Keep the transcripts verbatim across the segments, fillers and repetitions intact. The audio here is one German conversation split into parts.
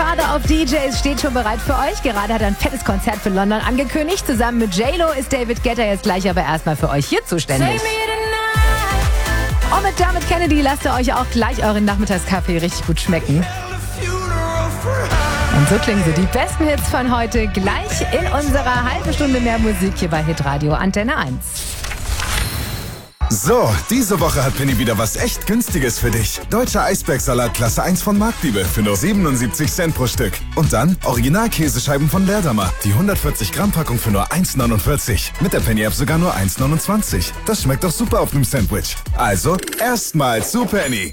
Father of D Js steht schon bereit für euch. Gerade hat er ein fettes Konzert für London angekündigt. Zusammen mit J-Lo ist David Guetta jetzt gleich aber erstmal für euch hier zuständig. Und mit Dermot Kennedy lasst ihr euch auch gleich euren Nachmittagskaffee richtig gut schmecken. Und so klingen sie, die besten Hits von heute, gleich in unserer halben Stunde mehr Musik hier bei Hitradio Antenne eins. So, diese Woche hat Penny wieder was echt Günstiges für dich. Deutscher Eisbergsalat Klasse eins von Marktliebe für nur siebenundsiebzig Cent pro Stück. Und dann Original-Käsescheiben von Leerdammer. Die hundertvierzig Gramm Packung für nur eins neunundvierzig. Mit der Penny-App sogar nur eins neunundzwanzig. Das schmeckt doch super auf einem Sandwich. Also, erstmal zu Penny.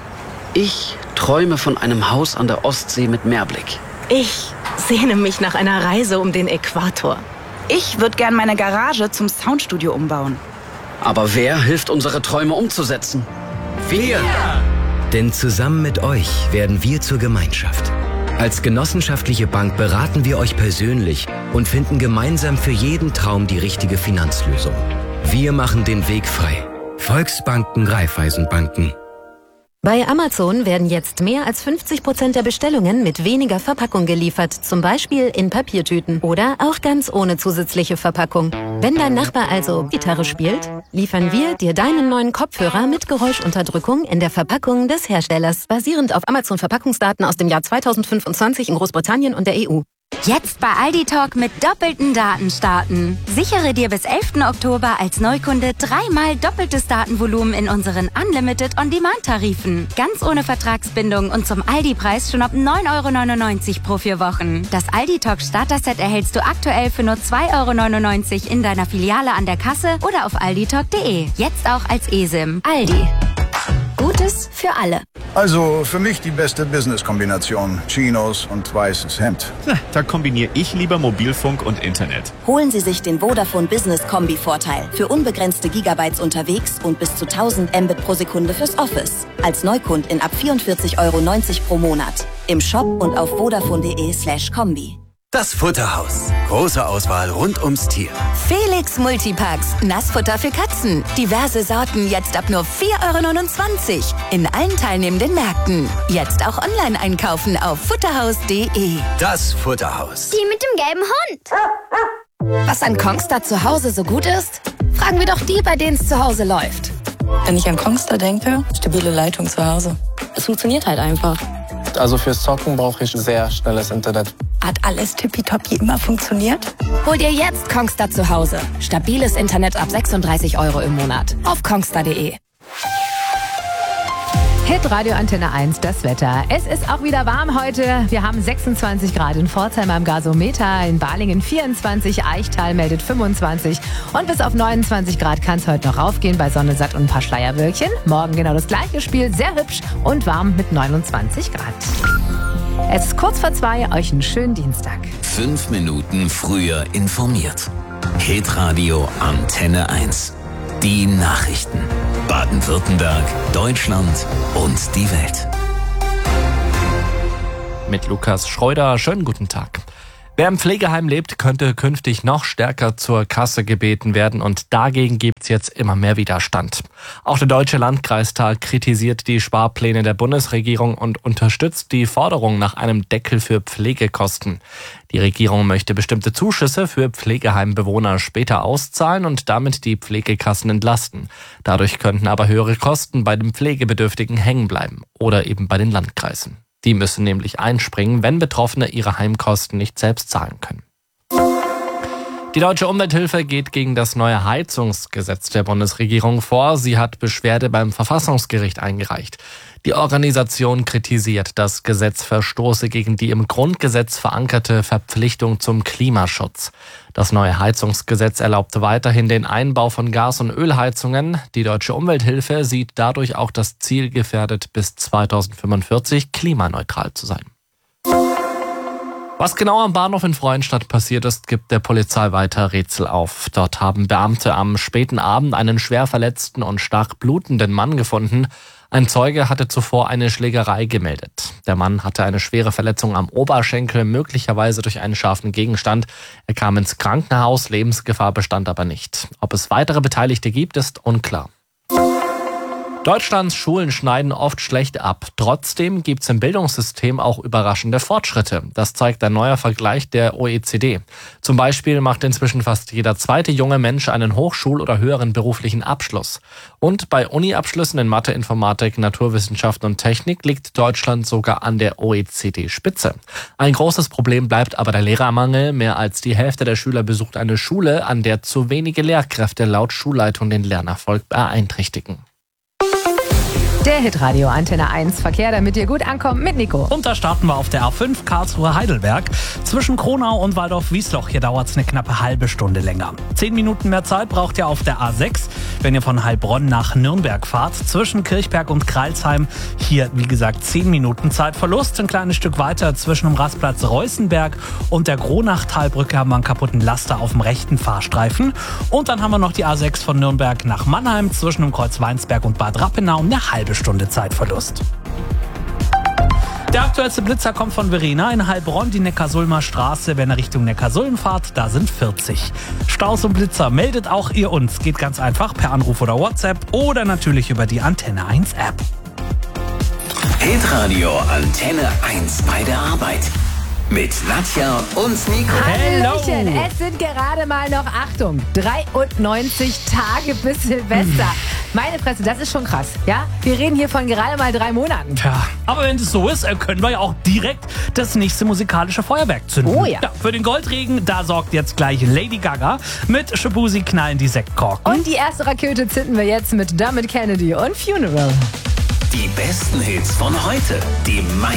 Ich träume von einem Haus an der Ostsee mit Meerblick. Ich sehne mich nach einer Reise um den Äquator. Ich würde gern meine Garage zum Soundstudio umbauen. Aber wer hilft, unsere Träume umzusetzen? Wir! Denn zusammen mit euch werden wir zur Gemeinschaft. Als genossenschaftliche Bank beraten wir euch persönlich und finden gemeinsam für jeden Traum die richtige Finanzlösung. Wir machen den Weg frei. Volksbanken, Raiffeisenbanken. Bei Amazon werden jetzt mehr als fünfzig Prozent der Bestellungen mit weniger Verpackung geliefert, zum Beispiel in Papiertüten oder auch ganz ohne zusätzliche Verpackung. Wenn dein Nachbar also Gitarre spielt, liefern wir dir deinen neuen Kopfhörer mit Geräuschunterdrückung in der Verpackung des Herstellers, basierend auf Amazon-Verpackungsdaten aus dem Jahr zweitausendfünfundzwanzig in Großbritannien und der E U. Jetzt bei Aldi Talk mit doppelten Daten starten. Sichere dir bis elften Oktober als Neukunde dreimal doppeltes Datenvolumen in unseren Unlimited On-Demand-Tarifen. Ganz ohne Vertragsbindung und zum Aldi-Preis schon ab neun Euro neunundneunzig pro vier Wochen. Das Aldi Talk Starter-Set erhältst du aktuell für nur zwei Euro neunundneunzig in deiner Filiale an der Kasse oder auf alditalk punkt de. Jetzt auch als eSIM. Aldi. Gutes für alle. Also für mich die beste Business-Kombination. Chinos und weißes Hemd. Na, da kombiniere ich lieber Mobilfunk und Internet. Holen Sie sich den Vodafone Business Kombi-Vorteil. Für unbegrenzte Gigabytes unterwegs und bis zu tausend Mbit pro Sekunde fürs Office. Als Neukundin ab vierundvierzig Euro neunzig pro Monat. Im Shop und auf vodafone.de slash Kombi. Das Futterhaus. Große Auswahl rund ums Tier. Felix Multipacks. Nassfutter für Katzen. Diverse Sorten jetzt ab nur vier Euro neunundzwanzig. In allen teilnehmenden Märkten. Jetzt auch online einkaufen auf futterhaus punkt de. Das Futterhaus. Die mit dem gelben Hund. Was an Kongstar zu Hause so gut ist? Fragen wir doch die, bei denen es zu Hause läuft. Wenn ich an Kongstar denke, stabile Leitung zu Hause. Es funktioniert halt einfach. Also fürs Zocken brauche ich sehr schnelles Internet. Hat alles tippitoppi immer funktioniert? Hol dir jetzt Kongstar zu Hause. Stabiles Internet ab sechsunddreißig Euro im Monat. Auf kongstar punkt de. Hitradio Antenne eins, das Wetter. Es ist auch wieder warm heute. Wir haben sechsundzwanzig Grad in Pforzheim am Gasometer, in Balingen vierundzwanzig, Eichtal meldet fünfundzwanzig und bis auf neunundzwanzig Grad kann es heute noch raufgehen bei Sonne, satt und ein paar Schleierwölkchen. Morgen genau das gleiche Spiel, sehr hübsch und warm mit neunundzwanzig Grad. Es ist kurz vor zwei, euch einen schönen Dienstag. Fünf Minuten früher informiert. Hitradio Antenne eins. Die Nachrichten. Baden-Württemberg, Deutschland und die Welt. Mit Lukas Schreuder, schönen guten Tag. Wer im Pflegeheim lebt, könnte künftig noch stärker zur Kasse gebeten werden und dagegen gibt's jetzt immer mehr Widerstand. Auch der Deutsche Landkreistag kritisiert die Sparpläne der Bundesregierung und unterstützt die Forderung nach einem Deckel für Pflegekosten. Die Regierung möchte bestimmte Zuschüsse für Pflegeheimbewohner später auszahlen und damit die Pflegekassen entlasten. Dadurch könnten aber höhere Kosten bei den Pflegebedürftigen hängen bleiben oder eben bei den Landkreisen. Die müssen nämlich einspringen, wenn Betroffene ihre Heimkosten nicht selbst zahlen können. Die Deutsche Umwelthilfe geht gegen das neue Heizungsgesetz der Bundesregierung vor. Sie hat Beschwerde beim Verfassungsgericht eingereicht. Die Organisation kritisiert, das Gesetz verstoße gegen die im Grundgesetz verankerte Verpflichtung zum Klimaschutz. Das neue Heizungsgesetz erlaubt weiterhin den Einbau von Gas- und Ölheizungen. Die Deutsche Umwelthilfe sieht dadurch auch das Ziel gefährdet, bis zweitausendfünfundvierzig klimaneutral zu sein. Was genau am Bahnhof in Freudenstadt passiert ist, gibt der Polizei weiter Rätsel auf. Dort haben Beamte am späten Abend einen schwer verletzten und stark blutenden Mann gefunden. Ein Zeuge hatte zuvor eine Schlägerei gemeldet. Der Mann hatte eine schwere Verletzung am Oberschenkel, möglicherweise durch einen scharfen Gegenstand. Er kam ins Krankenhaus, Lebensgefahr bestand aber nicht. Ob es weitere Beteiligte gibt, ist unklar. Deutschlands Schulen schneiden oft schlecht ab. Trotzdem gibt es im Bildungssystem auch überraschende Fortschritte. Das zeigt ein neuer Vergleich der O E C D. Zum Beispiel macht inzwischen fast jeder zweite junge Mensch einen Hochschul- oder höheren beruflichen Abschluss. Und bei Uni-Abschlüssen in Mathe, Informatik, Naturwissenschaften und Technik liegt Deutschland sogar an der O E C D-Spitze. Ein großes Problem bleibt aber der Lehrermangel. Mehr als die Hälfte der Schüler besucht eine Schule, an der zu wenige Lehrkräfte laut Schulleitung den Lernerfolg beeinträchtigen. Der Hitradio Antenne eins Verkehr, damit ihr gut ankommt mit Nico. Und da starten wir auf der A fünf Karlsruhe-Heidelberg. Zwischen Kronau und Waldorf-Wiesloch. Hier dauert es eine knappe halbe Stunde länger. Zehn Minuten mehr Zeit braucht ihr auf der A sechs, wenn ihr von Heilbronn nach Nürnberg fahrt. Zwischen Kirchberg und Kreilsheim. Hier, wie gesagt, zehn Minuten Zeitverlust. Ein kleines Stück weiter zwischen dem Rastplatz Reußenberg und der Kronachtalbrücke haben wir einen kaputten Laster auf dem rechten Fahrstreifen. Und dann haben wir noch die A sechs von Nürnberg nach Mannheim. Zwischen dem Kreuz Weinsberg und Bad Rappenau eine halbe Stunde Zeitverlust. Der aktuellste Blitzer kommt von Verena in Heilbronn, die Neckarsulmer Straße. Wenn ihr Richtung Neckarsulm fahrt, da sind vierzig. Staus und Blitzer meldet auch ihr uns. Geht ganz einfach per Anruf oder WhatsApp oder natürlich über die Antenne eins App. Hitradio Antenne eins bei der Arbeit. Mit Nadja und Nico. Hallöchen, es sind gerade mal noch, Achtung, dreiundneunzig Tage bis Silvester. Meine Fresse, das ist schon krass, ja? Wir reden hier von gerade mal drei Monaten. Tja, aber wenn es so ist, können wir ja auch direkt das nächste musikalische Feuerwerk zünden. Oh ja. Ja, für den Goldregen, da sorgt jetzt gleich Lady Gaga. Mit Shabuzi knallen die Sektkorken. Und die erste Rakete zünden wir jetzt mit Dermot Kennedy und Funeral. Die besten Hits von heute. Die